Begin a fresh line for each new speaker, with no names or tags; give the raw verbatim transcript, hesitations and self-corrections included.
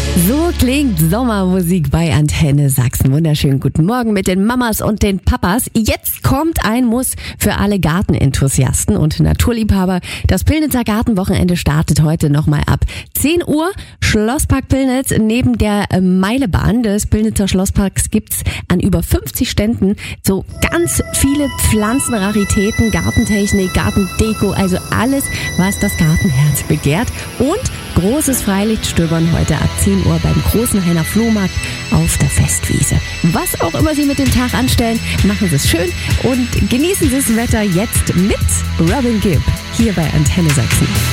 So klingt Sommermusik bei Antenne Sachsen. Wunderschönen guten Morgen mit den Mamas und den Papas. Jetzt kommt ein Muss für alle Gartenenthusiasten und Naturliebhaber. Das Pillnitzer Gartenwochenende startet heute nochmal ab zehn Uhr. Schlosspark Pillnitz neben der Meilebahn des Pillnitzer Schlossparks gibt's an über fünfzig Ständen so ganz viele Pflanzenraritäten, Gartentechnik, Gartendeko, also alles, was das Gartenherz begehrt. Und großes Freilichtsstöbern heute ab zehn Uhr beim großen Heiner Flohmarkt auf der Festwiese. Was auch immer Sie mit dem Tag anstellen, machen Sie es schön und genießen Sie das Wetter jetzt mit Robin Gibb hier bei Antenne Sachsen.